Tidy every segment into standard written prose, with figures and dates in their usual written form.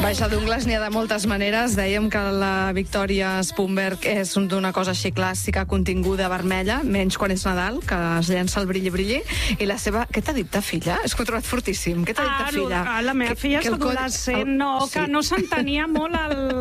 Baixa d'ungles n'hi ha de moltes maneres. Dèiem que la Victòria Spunberg és d'una cosa així clàssica, continguda, vermella, menys quan és Nadal, que es llença el brilli-brilli. I la seva... Què t'ha dit ta filla? És que ho he trobat fortíssim. Què t'ha dit ta filla? La meva filla és adolescent, que no s'entenia molt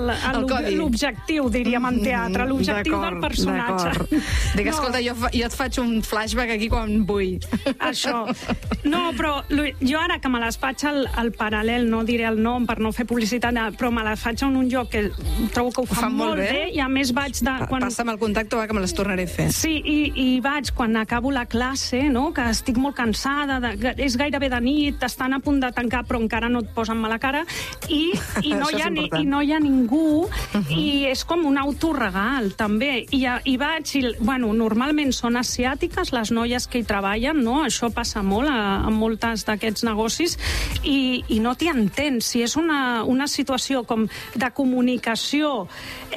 l'objectiu, diríem, en teatre, l'objectiu del personatge. Dic, escolta, jo et faig un flashback aquí quan vull. Això. No, però jo ara que me les faig al paral·lel, no diré el nom per no fer publicitat, però me les faig en un lloc que trobo que ho fan molt bé, i a més vaig de... Passa'm el contacte, que me les tornaré a fer. Sí, i vaig quan acabo la classe, que estic molt cansada, és gairebé de nit, estan a punt de tancar, però encara no et posen mala cara, i no hi ha ningú, i és com un autoregal, també. I vaig, normalment són asiàtiques, les noies que hi treballen, això passa molt en moltes d'aquests negocis, i no t'hi entens. Si és una situació com de comunicació,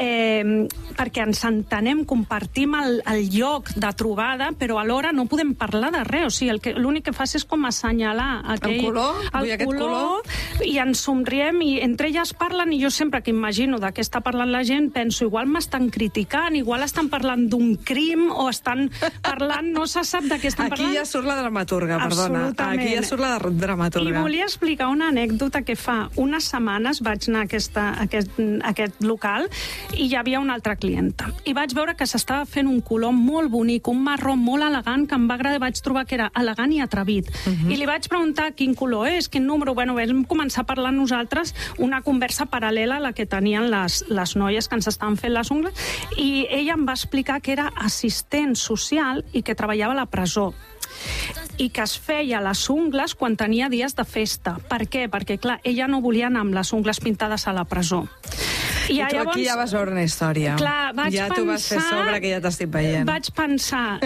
perquè ens entenem, compartim el lloc de trobada, però alhora no podem parlar de res. O sigui, l'únic que fas és com assenyalar el color, i ens somriem, i entre elles parlen, i jo sempre que imagino de què està parlant la gent, penso, igual m'estan criticant, igual estan parlant d'un crim, o estan parlant, no se sap de què estan parlant. Aquí ja surt la dramaturga, perdona. Aquí ja surt la dramaturga. I volia explicar una anècdota que fa unes setmanes vaig anar a aquest local i hi havia una altra clienta. I vaig veure que s'estava fent un color molt bonic, un marró molt elegant, que em va agradar, vaig trobar que era elegant i atrevit. I li vaig preguntar quin color és, quin número. Vam començar a parlar nosaltres una conversa paral·lela a la que tenien les noies que ens estaven fent les ungles, i ella em va explicar que era assistent social i que treballava a la presó, i que es feia les ungles quan tenia dies de festa. Per què? Perquè, clar, ella no volia anar amb les ungles pintades a la presó. I tu aquí ja vas veure una història. Clar, ja t'ho vas fer sobre, que ja t'estic veient. Vaig pensar...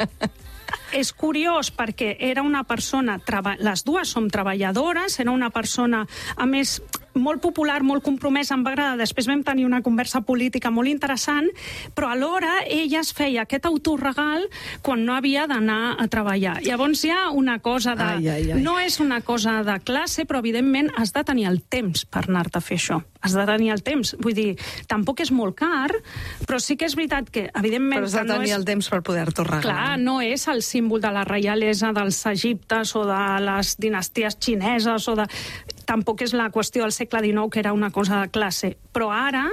És curiós perquè era una persona, les dues som treballadores, era una persona, a més, molt popular, molt compromesa, em va agradar. Després vam tenir una conversa política molt interessant, però alhora ella es feia aquest autoregal quan no havia d'anar a treballar. Llavors hi ha una cosa de... No és una cosa de classe, però evidentment has de tenir el temps per anar-te a fer això. Has de tenir el temps. Vull dir, tampoc és molt car, però sí que és veritat que, evidentment... Però has de tenir el temps per poder-t'ho regalar. Clar, no és el símbol de la reialesa dels Egiptes o de les dinasties xineses o de... Tampoc és la qüestió del segle XIX, que era una cosa de classe. Però ara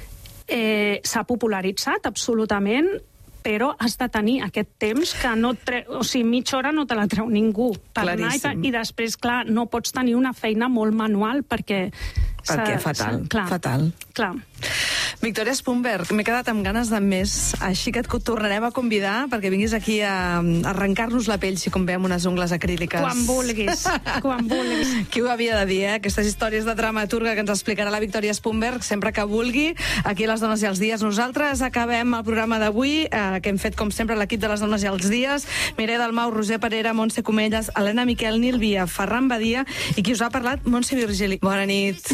s'ha popularitzat absolutament, però has de tenir aquest temps que no o sigui, mitja hora no te la treu ningú per anar, i després, clar, no pots tenir una feina molt manual perquè fatal, fatal. Clar. Victòria Spunberg, m'he quedat amb ganes de més, així que et tornarem a convidar perquè vinguis aquí a arrencar-nos la pell si com veiem unes ungles acríliques. Quan vulguis, quan vulguis. Qui ho havia de dir, Aquestes històries de dramaturga que ens explicarà la Victòria Spunberg sempre que vulgui, aquí a Les Dones i els Dies. Nosaltres acabem el programa d'avui, que hem fet com sempre l'equip de Les Dones i els Dies, Mireia Dalmau, Roser Parera, Montse Comelles, Helena Miquel, Nil Via, Ferran Badia, i qui us ha parlat, Montse Virgili. Bona nit.